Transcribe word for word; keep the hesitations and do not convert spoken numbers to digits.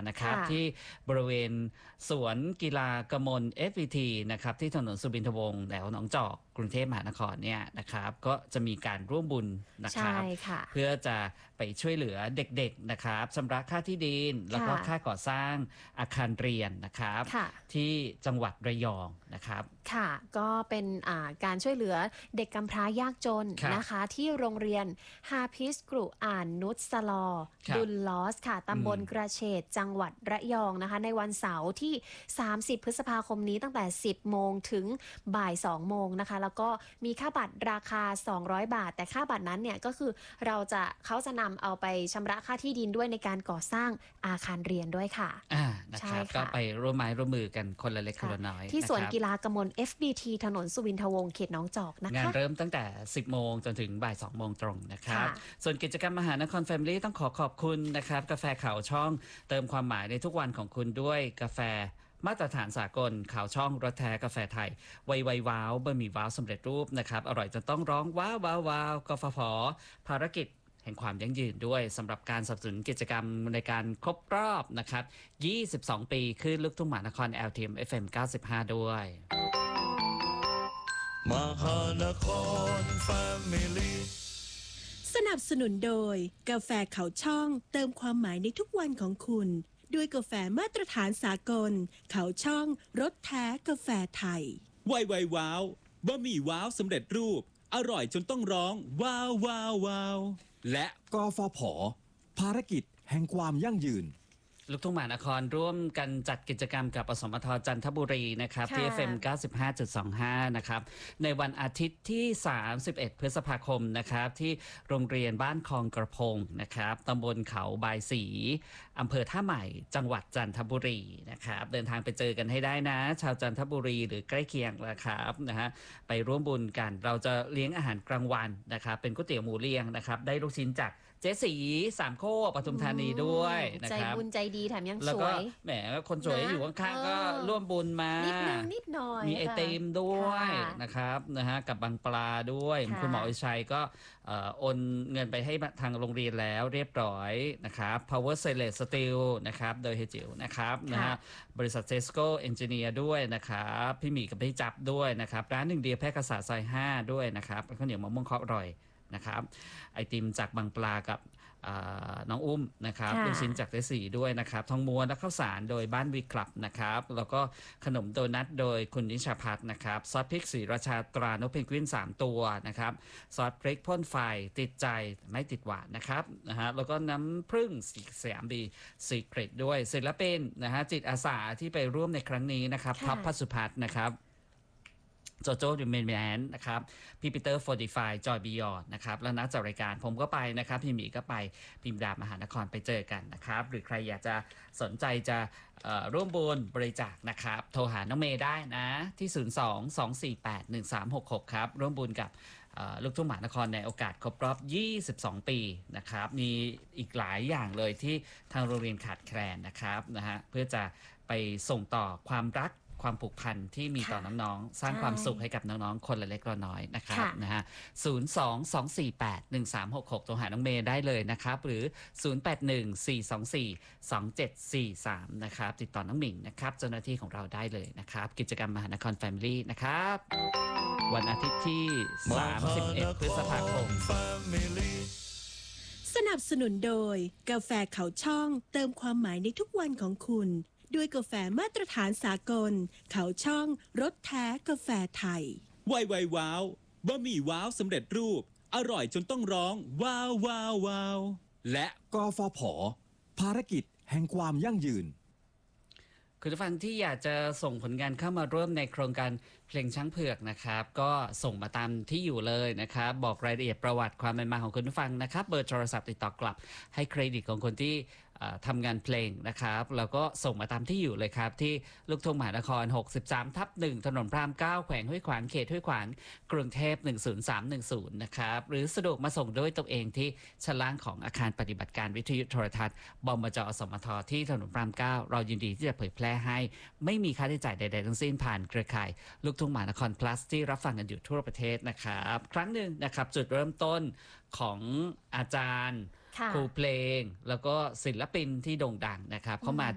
นะครับที่บริเวณสวนกีฬากมล เอฟ วี ที นะครับที่ถนนสุบินทวงศ์แถวหนองจอกกรุงเทพมหานครเนี่ยนะครับก็จะมีการร่วมบุญนะครับเพื่อจะไปช่วยเหลือเด็กๆนะครับชำระค่าที่ดินแล้วก็ค่าก่อสร้างอาคารเรียนนะครับที่จังหวัดระยองนะครับค่ะก็เป็นการช่วยเหลือเด็กกำพร้ายากจนนะคะที่โรงเรียนฮาพิสกรุอ่านนุชสลอดุลลอสค่ะตำบลกระเฉดจังหวัดระยองนะคะในวันเสาร์ที่สามสิบพฤษภาคมนี้ตั้งแต่สิบโมงถึงบ่ายสองโมงนะคะแล้วก็มีค่าบัตรราคาสองร้อยบาทแต่ค่าบัตรนั้นเนี่ยก็คือเราจะเขาจะนำเอาไปชำระค่าที่ดินด้วยในการก่อสร้างอาคารเรียนด้วยค่ะอ่านะครับก็ไปร่วมไม้ร่วมมือกันคนละเล็กคนละน้อยที่สวนกีฬากมล เอฟ บี ที ถนนสุวินทวงศ์เขตหนองจอกนะคะงานเริ่มตั้งแต่สิบโมงจนถึงบ่ายสองโมงตรงนะครับส่วนกิจกรรมมหานครแฟมิลี่ต้องขอขอบคุณนะครับกาแฟขาวช่องเติมความหมายในทุกวันของคุณด้วยกาแฟมาตรฐานสากลขาวช่องรสแท้กาแฟไทยไวไวว้าวบะหมี่ว้าวสำเร็จรูปนะครับอร่อยจนต้องร้องว้าวว้าวว้าวกฟผภารกิจแห่งความยั่งยืนด้วยสำหรับการสนับสนุนกิจกรรมในการครบรอบนะครับยี่สิบสองปีขึ้นลูกทุ่งมหานคร แอล ที เอ็ม เอฟ เอ็ม เก้าสิบห้าด้วยมหานครแฟมิลี่สนับสนุนโดยกาแฟเขาช่องเติมความหมายในทุกวันของคุณด้วยกาแฟมาตรฐานสากลเขาช่องรสแท้กาแฟไทยไวไวว้าวบะหมี่ว้าวสำเร็จรูปอร่อยจนต้องร้องว้าวว้าวว้าวและกฟผภารกิจแห่งความยั่งยืนลูกทุ่งมหานครร่วมกันจัดกิจกรรมกับอสมทจันทบุรีนะครับที่ เอฟ เอ็ม เก้าสิบห้าจุดสองห้า นะครับในวันอาทิตย์ที่สามสิบเอ็ดพฤษภาคมนะครับที่โรงเรียนบ้านคลองกระพงนะครับตำบลเขาบายศรีอำเภอท่าใหม่จังหวัดจันทบุรีนะครับเดินทางไปเจอกันให้ได้นะชาวจันทบุรีหรือใกล้เคียงนะครับนะฮะไปร่วมบุญกันเราจะเลี้ยงอาหารกลางวันนะครับเป็นก๋วยเตี๋ยวหมูเลี้ยงนะครับได้ลูกชิ้นจากเจ๊สีสามโคกปทุมธานีด้วยนะครับใจบุญใจดีแถมยังสวยแหมคนสวยอยู่ข้างๆก็ร่วมบุญมานิดนึงนิดหน่อยมีไอติมด้วยนะครับนะฮะกับบางปลาด้วยคุณหมออิชัยก็โอนเงินไปให้ทางโรงเรียนแล้วเรียบร้อยนะครับ Power s e l e t Steel นะครับโดยเฮจิวนะครับนะฮะบริษัทเซสโกเอนจิเนียร์ด้วยนะครับพี่หมีกับพี่จับด้วยนะครับร้านหนึ่งเดียวแพร่กษาซอยห้าด้วยนะครับข้าวเหนียวมะม่วงเคาะอร่อยนะครับไอติมจากบางปลากับน้องอุ้มนะครับลูกชิ้นจากเจสีด้วยนะครับทองม้วนและข้าวสารโดยบ้านวีคลับนะครับแล้วก็ขนมโดนัทโดยคุณนิชาพัฒน์นะครับซอสพริกสีราชาตรานกเพนกวินสามตัวนะครับซอสพริกพ่นไฟติดใจไม่ติดหวานนะครับนะฮะแล้วก็น้ำผึ้งสีสยามดีซีเครตด้วยศิลปินนะฮะจิตอาสาที่ไปร่วมในครั้งนี้นะครับท็อปพัสุพัฒน์นะครับโจโจ้ดิเมนแมนนะครับพี่ปีเตอร์โฟร์ตี้ไฟว์จอยบิยอนนะครับแล้วนักจัดรายการผมก็ไปนะครับพี่หมีก็ไปพิมพ์ดามหานครไปเจอกันนะครับหรือใครอยากจะสนใจจะร่วมบุญบริจาคนะครับโทรหาน้องเมย์ได้นะที่ศูนย์ สอง สอง สี่ แปด หนึ่ง สาม หก หกครับร่วมบุญกับลูกทุ่งมหานครในโอกาสครบรอบยี่สิบสองปีนะครับมีอีกหลายอย่างเลยที่ทางโรงเรียนขาดแคลนนะครับนะฮะเพื่อจะไปส่งต่อความรักความผูกพันที่มีต่อน้องๆสร้างความสุขให้กับน้องๆคนละเล็กละน้อยนะครับนะฮะศูนย์ สอง สอง สี่ แปด หนึ่ง สาม หก หกโทรหาน้องเมย์ได้เลยนะครับหรือศูนย์ แปด หนึ่ง สี่ สอง สี่ สอง เจ็ด สี่ สามนะครับติดต่อน้องหมิงนะครับเจ้าหน้าที่ของเราได้เลยนะครับกิจกรรมมหานครแฟมิลี่นะครับวันอาทิตย์ที่สามสิบเอ็ดพฤษภาคมสนับสนุนโดยกาแฟเขาช่องเติมความหมายในทุกวันของคุณด้วยกาแฟมาตรฐานสากลเขาช่องรสแท้กาแฟไทยไวไวว้าวบะหมี่ว้าวสำเร็จรูปอร่อยจนต้องร้องว้าวว้าวว้าวและกฟผภารกิจแห่งความยั่งยืนคุณผู้ฟังที่อยากจะส่งผลงานเข้ามาร่วมในโครงการเพลงช้างเผือกนะครับก็ส่งมาตามที่อยู่เลยนะครับบอกรายละเอียดประวัติความเป็นมาของคุณผู้ฟังนะครับเบอร์โทรศัพท์ติดต่อกลับให้เครดิตของคนที่ทำงานเพลงนะครับแล้วก็ส่งมาตามที่อยู่เลยครับที่ลูกทุ่งมหานครหกสิบสามทับหนึ่งถนนพระรามเก้าแขวงห้วยขวางเขตห้วยขวางกรุงเทพหนึ่งศูนย์สามหนึ่งศูนย์นะครับหรือสะดวกมาส่งด้วยตัวเองที่ชั้นล่างของอาคารปฏิบัติการวิทยุโทรทัศน์บมจ.อสมทที่ถนนพระรามเก้าเรายินดีที่จะเผยแพร่ให้ไม่มีค่าใช้จ่ายใดๆทั้งสิ้นผ่านเครือข่ายลูกทุ่งมหานคร plus ที่รับฟังกันอยู่ทั่วประเทศนะครับครั้งหนึ่งนะครับจุดเริ่มต้นของอาจารย์ครูเพลงแล้วก็ศิลปินที่โด่งดังนะครับเข้ามา